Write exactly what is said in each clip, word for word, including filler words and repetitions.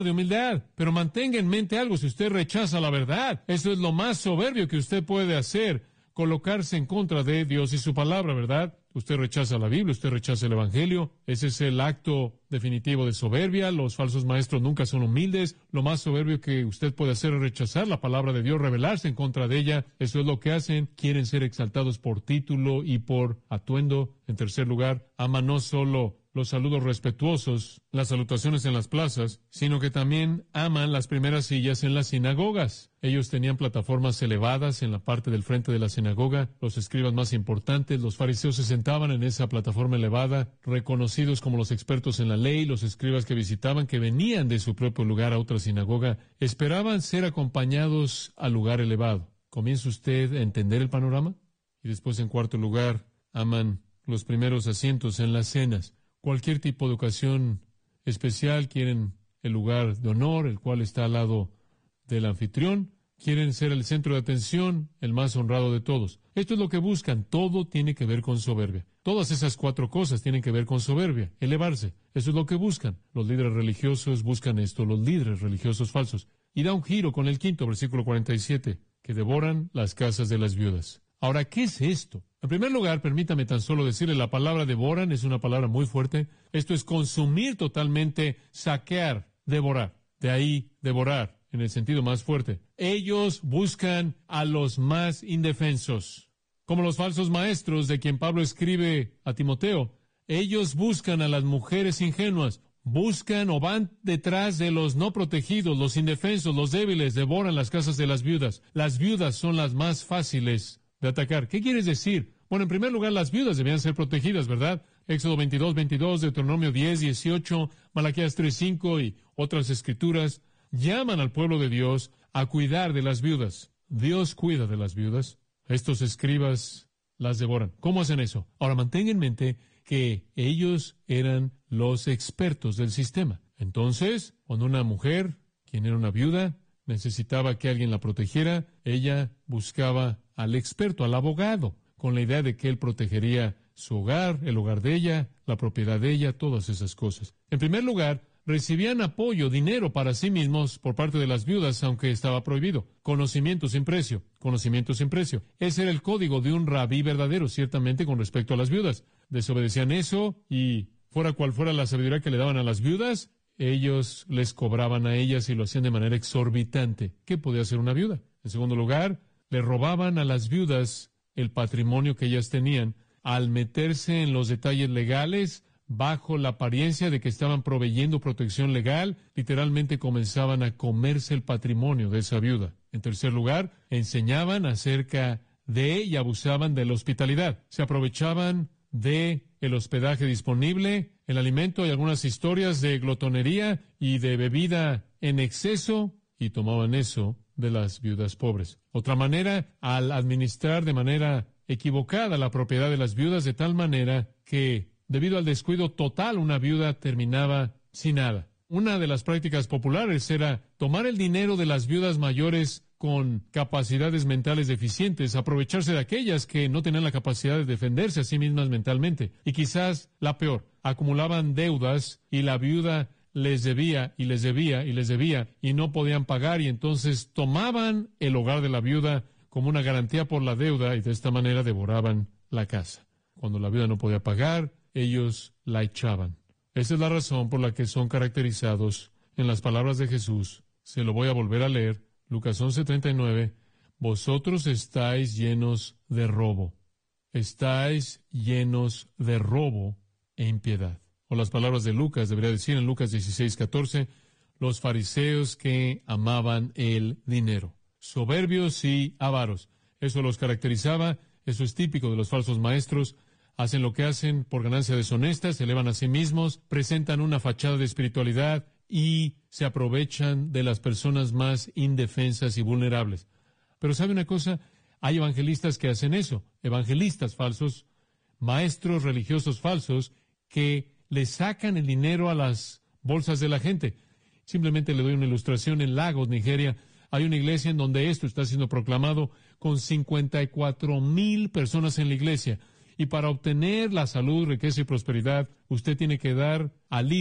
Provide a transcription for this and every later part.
de humildad. Pero mantenga en mente algo: si usted rechaza la verdad, eso es lo más soberbio que usted puede hacer, colocarse en contra de Dios y su palabra, ¿verdad? Usted rechaza la Biblia, usted rechaza el Evangelio. Ese es el acto definitivo de soberbia. Los falsos maestros nunca son humildes. Lo más soberbio que usted puede hacer es rechazar la palabra de Dios, rebelarse en contra de ella. Eso es lo que hacen. Quieren ser exaltados por título y por atuendo. En tercer lugar, aman no solo los saludos respetuosos, las salutaciones en las plazas, sino que también aman las primeras sillas en las sinagogas. Ellos tenían plataformas elevadas en la parte del frente de la sinagoga. Los escribas más importantes, los fariseos, se sentaban en esa plataforma elevada, reconocidos como los expertos en la ley. Los escribas que visitaban, que venían de su propio lugar a otra sinagoga, esperaban ser acompañados al lugar elevado. ¿Comienza usted a entender el panorama? Y después, en cuarto lugar, aman los primeros asientos en las cenas. Cualquier tipo de ocasión especial, quieren el lugar de honor, el cual está al lado del anfitrión. Quieren ser el centro de atención, el más honrado de todos. Esto es lo que buscan. Todo tiene que ver con soberbia. Todas esas cuatro cosas tienen que ver con soberbia, elevarse. Eso es lo que buscan. Los líderes religiosos buscan esto, los líderes religiosos falsos. Y da un giro con el quinto, versículo cuarenta y siete, que devoran las casas de las viudas. Ahora, ¿qué es esto? En primer lugar, permítame tan solo decirle, la palabra devoran es una palabra muy fuerte. Esto es consumir totalmente, saquear, devorar. De ahí, devorar, en el sentido más fuerte. Ellos buscan a los más indefensos. Como los falsos maestros de quien Pablo escribe a Timoteo, ellos buscan a las mujeres ingenuas. Buscan o van detrás de los no protegidos, los indefensos, los débiles, devoran las casas de las viudas. Las viudas son las más fáciles de atacar. ¿Qué quieres decir? Bueno, en primer lugar, las viudas debían ser protegidas, ¿verdad? Éxodo veintidós, veintidós, Deuteronomio diez, dieciocho, Malaquías tres, cinco y otras escrituras llaman al pueblo de Dios a cuidar de las viudas. Dios cuida de las viudas. Estos escribas las devoran. ¿Cómo hacen eso? Ahora, mantenga en mente que ellos eran los expertos del sistema. Entonces, cuando una mujer, quien era una viuda, necesitaba que alguien la protegiera, ella buscaba al experto, al abogado, con la idea de que él protegería su hogar, el hogar de ella, la propiedad de ella, todas esas cosas. En primer lugar, recibían apoyo, dinero para sí mismos por parte de las viudas, aunque estaba prohibido. Conocimiento sin precio, conocimiento sin precio. Ese era el código de un rabí verdadero, ciertamente, con respecto a las viudas. Desobedecían eso y, fuera cual fuera la sabiduría que le daban a las viudas, ellos les cobraban a ellas y lo hacían de manera exorbitante. ¿Qué podía hacer una viuda? En segundo lugar, le robaban a las viudas el patrimonio que ellas tenían al meterse en los detalles legales bajo la apariencia de que estaban proveyendo protección legal. Literalmente comenzaban a comerse el patrimonio de esa viuda. En tercer lugar, enseñaban acerca de y abusaban de la hospitalidad. Se aprovechaban de el hospedaje disponible, el alimento y algunas historias de glotonería y de bebida en exceso, y tomaban eso de las viudas pobres. Otra manera, al administrar de manera equivocada la propiedad de las viudas, de tal manera que, debido al descuido total, una viuda terminaba sin nada. Una de las prácticas populares era tomar el dinero de las viudas mayores con capacidades mentales deficientes, aprovecharse de aquellas que no tenían la capacidad de defenderse a sí mismas mentalmente. Y quizás la peor, acumulaban deudas y la viuda les debía y les debía y les debía y no podían pagar, y entonces tomaban el hogar de la viuda como una garantía por la deuda y de esta manera devoraban la casa. Cuando la viuda no podía pagar, ellos la echaban. Esa es la razón por la que son caracterizados en las palabras de Jesús. Se lo voy a volver a leer. Lucas once, treinta y nueve. Vosotros estáis llenos de robo. Estáis llenos de robo e impiedad. O las palabras de Lucas, debería decir en Lucas dieciséis, catorce. Los fariseos que amaban el dinero. Soberbios y avaros. Eso los caracterizaba. Eso es típico de los falsos maestros. Hacen lo que hacen por ganancia deshonesta, se elevan a sí mismos, presentan una fachada de espiritualidad y se aprovechan de las personas más indefensas y vulnerables. Pero ¿sabe una cosa? Hay evangelistas que hacen eso, evangelistas falsos, maestros religiosos falsos, que le sacan el dinero a las bolsas de la gente. Simplemente le doy una ilustración. En Lagos, Nigeria, hay una iglesia en donde esto está siendo proclamado con cincuenta y cuatro mil personas en la iglesia. Y para obtener la salud, riqueza y prosperidad, usted tiene que dar al líder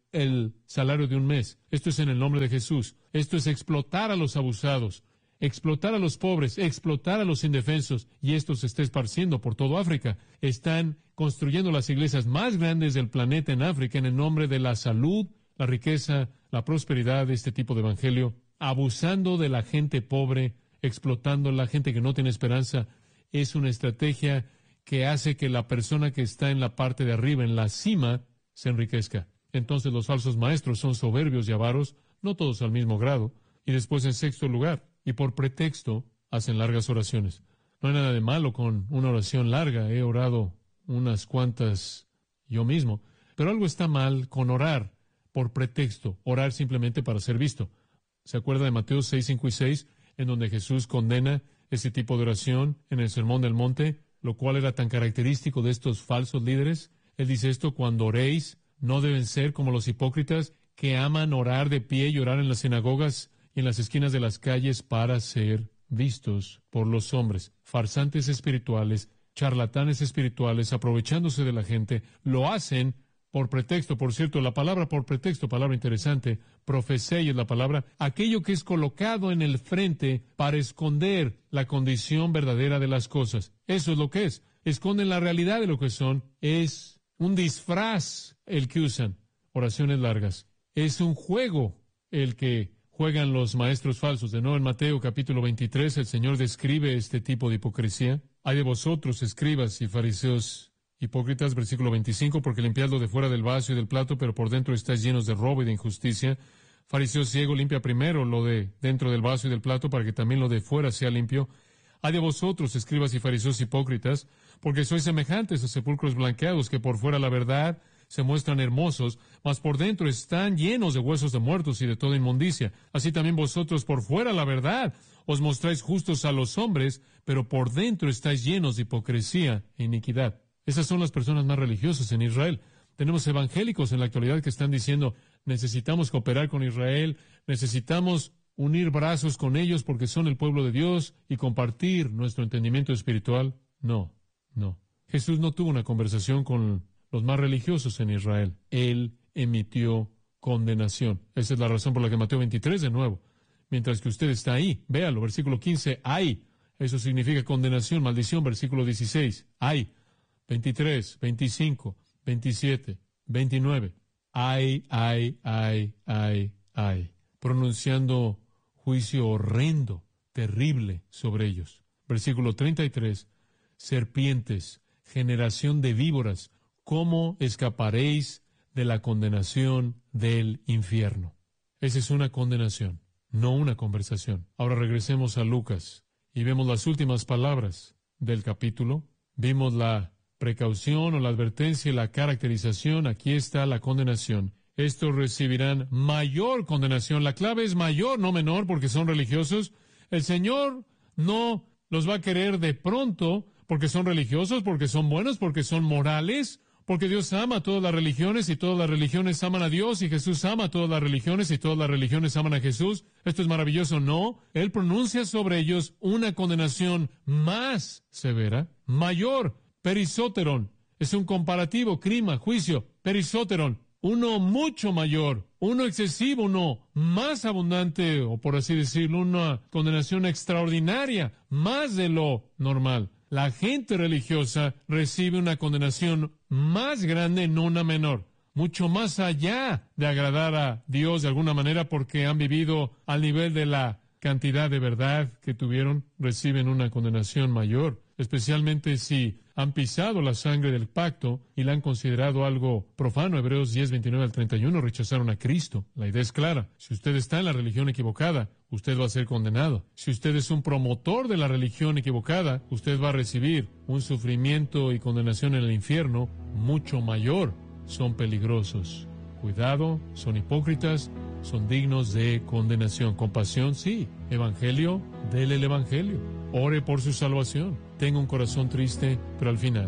el salario de un mes. Esto es en el nombre de Jesús. Esto es explotar a los abusados, explotar a los pobres, explotar a los indefensos. Y esto se está esparciendo por todo África. Están construyendo las iglesias más grandes del planeta en África en el nombre de la salud, la riqueza, la prosperidad de este tipo de evangelio, abusando de la gente pobre, explotando a la gente que no tiene esperanza. Es una estrategia que hace que la persona que está en la parte de arriba, en la cima, se enriquezca. Entonces los falsos maestros son soberbios y avaros, no todos al mismo grado. Y después, en sexto lugar, y por pretexto, hacen largas oraciones. No hay nada de malo con una oración larga. He orado unas cuantas yo mismo. Pero algo está mal con orar por pretexto, orar simplemente para ser visto. ¿Se acuerda de Mateo seis, cinco y seis, en donde Jesús condena ese tipo de oración en el Sermón del Monte, lo cual era tan característico de estos falsos líderes? Él dice esto: cuando oréis, no deben ser como los hipócritas que aman orar de pie y orar en las sinagogas y en las esquinas de las calles para ser vistos por los hombres. Farsantes espirituales, charlatanes espirituales, aprovechándose de la gente, lo hacen por pretexto. Por cierto, la palabra por pretexto, palabra interesante, profecei es la palabra, aquello que es colocado en el frente para esconder la condición verdadera de las cosas. Eso es lo que es. Esconden la realidad de lo que son. Es un disfraz el que usan. Oraciones largas. Es un juego el que juegan los maestros falsos. De nuevo, en Mateo capítulo veintitrés, el Señor describe este tipo de hipocresía. Hay de vosotros, escribas y fariseos hipócritas, versículo veinticinco, porque limpiad lo de fuera del vaso y del plato, pero por dentro estáis llenos de robo y de injusticia. Fariseo ciego, limpia primero lo de dentro del vaso y del plato, para que también lo de fuera sea limpio. Hay de vosotros, escribas y fariseos hipócritas, porque sois semejantes a sepulcros blanqueados, que por fuera la verdad se muestran hermosos, mas por dentro están llenos de huesos de muertos y de toda inmundicia. Así también vosotros por fuera la verdad os mostráis justos a los hombres, pero por dentro estáis llenos de hipocresía e iniquidad. Esas son las personas más religiosas en Israel. Tenemos evangélicos en la actualidad que están diciendo: necesitamos cooperar con Israel, necesitamos unir brazos con ellos porque son el pueblo de Dios y compartir nuestro entendimiento espiritual. No, no. Jesús no tuvo una conversación con los más religiosos en Israel. Él emitió condenación. Esa es la razón por la que Mateo veintitrés, de nuevo, mientras que usted está ahí, véalo, versículo quince, hay. Eso significa condenación, maldición, versículo dieciséis, hay. veintitrés, veinticinco, veintisiete, veintinueve. Ay, ay, ay, ay, ay. Pronunciando juicio horrendo, terrible sobre ellos. Versículo treinta y tres. Serpientes, generación de víboras, ¿cómo escaparéis de la condenación del infierno? Esa es una condenación, no una conversación. Ahora regresemos a Lucas y vemos las últimas palabras del capítulo. Vimos la precaución o la advertencia y la caracterización. Aquí está la condenación. Estos recibirán mayor condenación. La clave es mayor, no menor, porque son religiosos. El Señor no los va a querer de pronto porque son religiosos, porque son buenos, porque son morales, porque Dios ama a todas las religiones y todas las religiones aman a Dios y Jesús ama a todas las religiones y todas las religiones aman a Jesús. Esto es maravilloso. No, Él pronuncia sobre ellos una condenación más severa, mayor. Perisóteron, es un comparativo, crima, juicio, perisóteron, uno mucho mayor, uno excesivo, uno más abundante, o por así decirlo, una condenación extraordinaria, más de lo normal. La gente religiosa recibe una condenación más grande, no una menor, mucho más allá de agradar a Dios de alguna manera porque han vivido al nivel de la cantidad de verdad que tuvieron, reciben una condenación mayor, especialmente si han pisado la sangre del pacto y la han considerado algo profano. Hebreos diez, veintinueve al treinta y uno, rechazaron a Cristo. La idea es clara. Si usted está en la religión equivocada, usted va a ser condenado. Si usted es un promotor de la religión equivocada, usted va a recibir un sufrimiento y condenación en el infierno mucho mayor. Son peligrosos. Cuidado, son hipócritas, son dignos de condenación. Compasión, sí. Evangelio, dele el evangelio. Ore por su salvación. Tenga un corazón triste, pero al final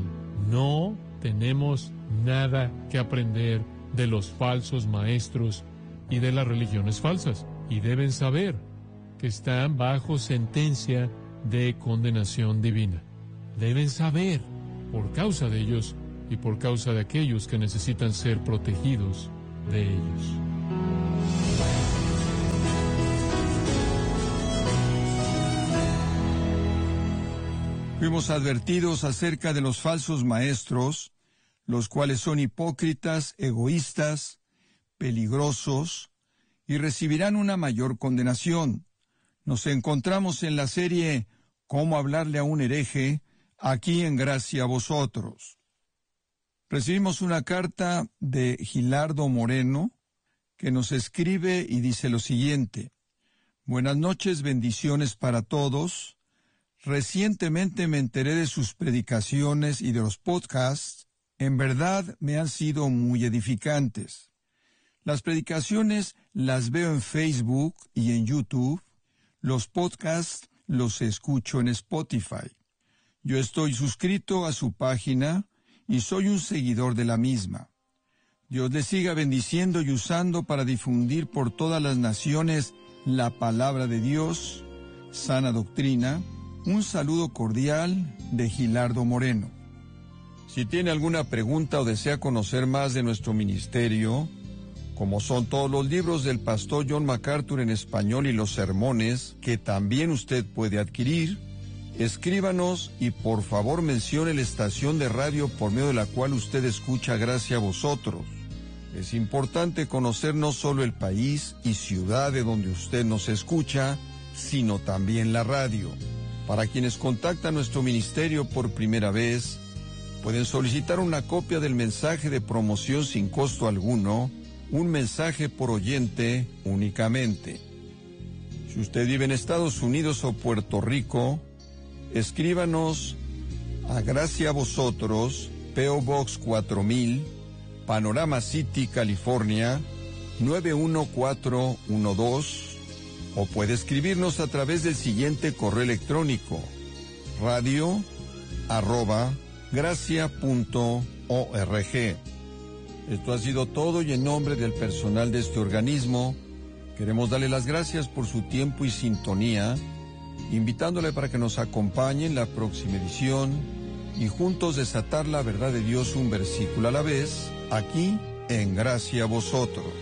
no tenemos nada que aprender de los falsos maestros y de las religiones falsas. Y deben saber que están bajo sentencia de condenación divina. Deben saber, por causa de ellos y por causa de aquellos que necesitan ser protegidos de ellos. Fuimos advertidos acerca de los falsos maestros, los cuales son hipócritas, egoístas, peligrosos, y recibirán una mayor condenación. Nos encontramos en la serie Cómo hablarle a un hereje, aquí en Gracia a Vosotros. Recibimos una carta de Gilardo Moreno, que nos escribe y dice lo siguiente: Buenas noches, bendiciones para todos. Recientemente me enteré de sus predicaciones y de los podcasts. En verdad me han sido muy edificantes. Las predicaciones las veo en Facebook y en YouTube. Los podcasts los escucho en Spotify. Yo estoy suscrito a su página y soy un seguidor de la misma. Dios les siga bendiciendo y usando para difundir por todas las naciones la palabra de Dios, sana doctrina. Un saludo cordial de Gilardo Moreno. Si tiene alguna pregunta o desea conocer más de nuestro ministerio, como son todos los libros del pastor John MacArthur en español y los sermones, que también usted puede adquirir, escríbanos y por favor mencione la estación de radio por medio de la cual usted escucha Gracia a Vosotros. Es importante conocer no solo el país y ciudad de donde usted nos escucha, sino también la radio. Para quienes contactan nuestro ministerio por primera vez, pueden solicitar una copia del mensaje de promoción sin costo alguno, un mensaje por oyente únicamente. Si usted vive en Estados Unidos o Puerto Rico, escríbanos a Gracia a Vosotros, P O Box cuatro mil, Panorama City, California, nueve uno cuatro uno dos, o puede escribirnos a través del siguiente correo electrónico: radio arroba gracia punto org. Esto ha sido todo y en nombre del personal de este organismo, queremos darle las gracias por su tiempo y sintonía, invitándole para que nos acompañe en la próxima edición y juntos desatar la verdad de Dios un versículo a la vez, aquí en Gracia a Vosotros.